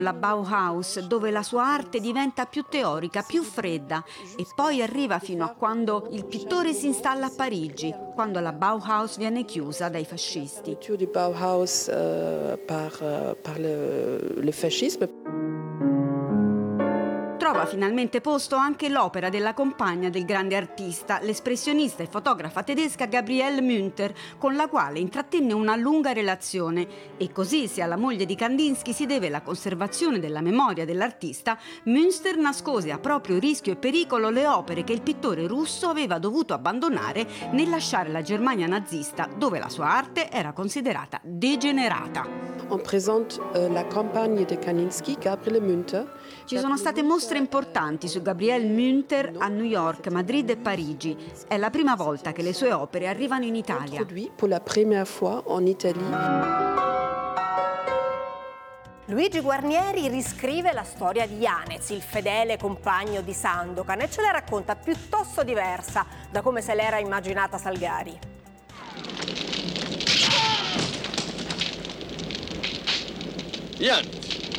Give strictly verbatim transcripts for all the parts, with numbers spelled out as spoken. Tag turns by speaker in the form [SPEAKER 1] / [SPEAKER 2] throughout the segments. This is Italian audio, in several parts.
[SPEAKER 1] La Bauhaus, dove la sua arte diventa più teorica, più fredda, e poi arriva fino a quando il pittore si installa a Parigi, quando la Bauhaus viene chiusa dai fascisti.
[SPEAKER 2] di Bauhaus uh, par, uh, par le, le fascisme.
[SPEAKER 1] Trova finalmente posto anche l'opera della compagna del grande artista, l'espressionista e fotografa tedesca Gabriele Münter, con la quale intrattenne una lunga relazione, e così, se alla moglie di Kandinsky si deve la conservazione della memoria dell'artista, Münster nascose a proprio rischio e pericolo le opere che il pittore russo aveva dovuto abbandonare nel lasciare la Germania nazista, dove la sua arte era considerata degenerata.
[SPEAKER 2] On présente uh, la campagne de Kandinsky, Gabriele Münter.
[SPEAKER 1] Ci sono state mostre importanti su Gabriele Münter a New York, Madrid e Parigi. È la prima volta che le sue opere arrivano in Italia.
[SPEAKER 2] Pour la première fois en Italie.
[SPEAKER 3] Luigi Guarnieri riscrive la storia di Yanez, il fedele compagno di Sandokan, e ce la racconta piuttosto diversa da come se l'era immaginata Salgari.
[SPEAKER 4] Yanez,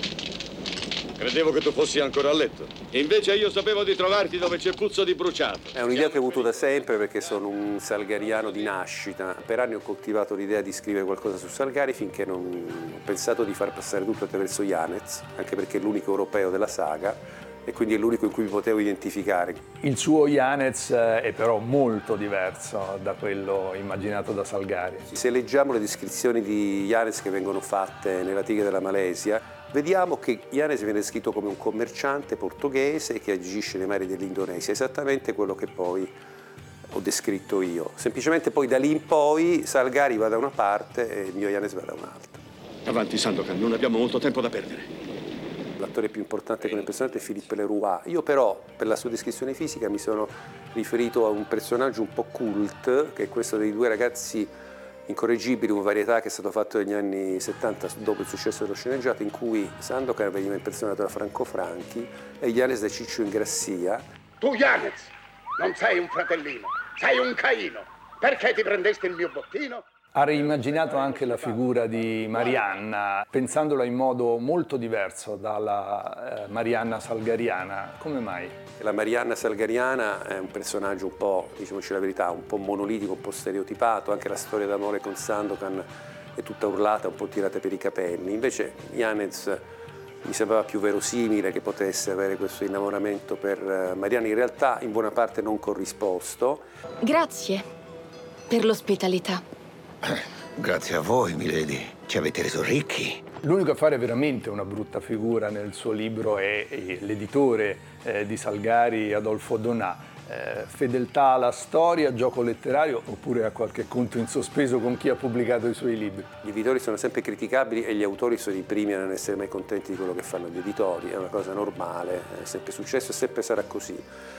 [SPEAKER 4] credevo che tu fossi ancora a letto. Invece io sapevo di trovarti dove c'è puzzo di bruciato.
[SPEAKER 5] È un'idea che ho avuto da sempre perché sono un salgariano di nascita. Per anni ho coltivato l'idea di scrivere qualcosa su Salgari finché non ho pensato di far passare tutto attraverso Yanez, anche perché è l'unico europeo della saga e quindi è l'unico in cui mi potevo identificare.
[SPEAKER 6] Il suo Yanez è però molto diverso da quello immaginato da Salgari.
[SPEAKER 5] Se leggiamo le descrizioni di Yanez che vengono fatte nella Tigre della Malesia, vediamo che Yanez viene descritto come un commerciante portoghese che agisce nei mari dell'Indonesia, esattamente quello che poi ho descritto io. Semplicemente poi da lì in poi Salgari va da una parte e il mio Yanez va da un'altra.
[SPEAKER 4] Avanti Sandokan, non abbiamo molto tempo da perdere.
[SPEAKER 5] L'attore più importante come personaggio è Philippe Leroy. Io però, per la sua descrizione fisica, mi sono riferito a un personaggio un po' cult, che è questo dei due ragazzi incorreggibili, un varietà che è stato fatto negli anni settanta dopo il successo dello sceneggiato, in cui Sandokan veniva impersonato da Franco Franchi e Yanez da Ciccio Ingrassia.
[SPEAKER 7] Tu Yanez, non sei un fratellino, sei un Caino. Perché ti prendesti il mio bottino?
[SPEAKER 6] Ha reimmaginato anche la figura di Marianna, pensandola in modo molto diverso dalla eh, Marianna salgariana. Come mai?
[SPEAKER 5] La Marianna salgariana è un personaggio un po', diciamoci la verità, un po' monolitico, un po' stereotipato. Anche la storia d'amore con Sandokan è tutta urlata, un po' tirata per i capelli. Invece Yanez mi sembrava più verosimile che potesse avere questo innamoramento per Marianna, in realtà in buona parte non corrisposto.
[SPEAKER 8] Grazie per l'ospitalità.
[SPEAKER 9] Grazie a voi, milady. Ci avete reso ricchi.
[SPEAKER 6] L'unico a fare veramente una brutta figura nel suo libro è l'editore eh, di Salgari, Adolfo Donà. Eh, fedeltà alla storia, gioco letterario, oppure a qualche conto in sospeso con chi ha pubblicato i suoi libri?
[SPEAKER 5] Gli editori sono sempre criticabili e gli autori sono i primi a non essere mai contenti di quello che fanno gli editori. È una cosa normale, è sempre successo e sempre sarà così.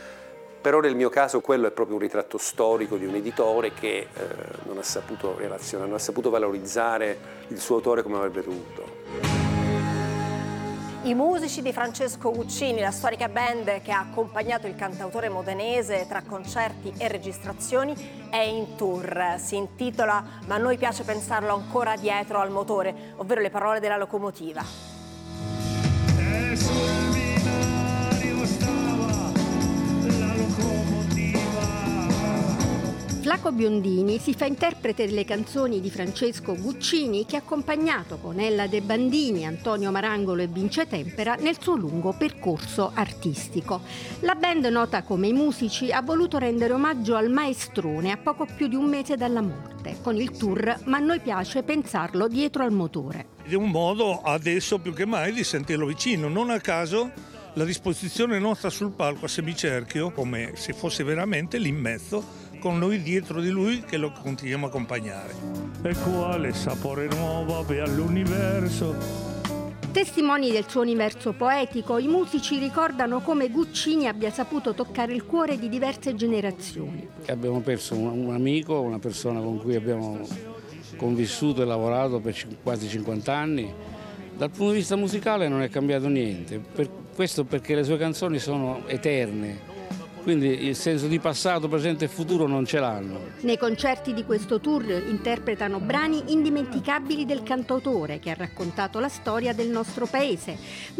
[SPEAKER 5] Però nel mio caso quello è proprio un ritratto storico di un editore che eh, non ha saputo relazionare, non ha saputo valorizzare il suo autore come avrebbe dovuto.
[SPEAKER 3] I musici di Francesco Guccini, la storica band che ha accompagnato il cantautore modenese tra concerti e registrazioni, è in tour. Si intitola "Ma a noi piace pensarlo ancora dietro al motore", ovvero le parole della locomotiva.
[SPEAKER 10] Flaco Biondini si fa interprete delle canzoni di Francesco Guccini, che ha accompagnato con Ella De Bandini, Antonio Marangolo e Vince Tempera nel suo lungo percorso artistico. La band, nota come I Musici, ha voluto rendere omaggio al maestrone a poco più di un mese dalla morte, con il tour "Ma a noi piace pensarlo dietro al motore".
[SPEAKER 11] È un modo adesso più che mai di sentirlo vicino. Non a caso la disposizione nostra sul palco a semicerchio, come se fosse veramente lì in mezzo, con noi dietro di lui che lo continuiamo a accompagnare. E quale sapore nuovo ave all'universo.
[SPEAKER 10] Testimoni del suo universo poetico, I Musici ricordano come Guccini abbia saputo toccare il cuore di diverse generazioni.
[SPEAKER 12] Abbiamo perso un, un amico, una persona con cui abbiamo convissuto e lavorato per quasi cinquanta anni. Dal punto di vista musicale non è cambiato niente, per questo perché le sue canzoni sono eterne. Quindi il senso di passato, presente e futuro non ce l'hanno.
[SPEAKER 10] Nei concerti di questo tour interpretano brani indimenticabili del cantautore che ha raccontato la storia del nostro paese.